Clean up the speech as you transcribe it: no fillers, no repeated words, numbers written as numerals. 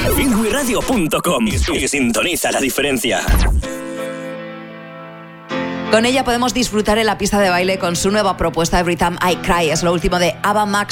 FinWeRadio.com y sintoniza la diferencia. Con ella podemos disfrutar en la pista de baile con su nueva propuesta Every Time I Cry. Es lo último de Ava Max.